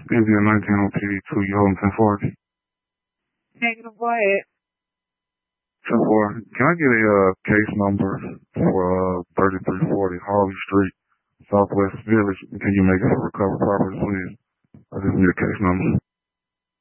India 19 on PD2, you holding 1040? Negative, go ahead. 10-4. Can I get a case number for 3340 Harvey Street, Southwest Village? Can you make it a recovered property, please? I just need a case number.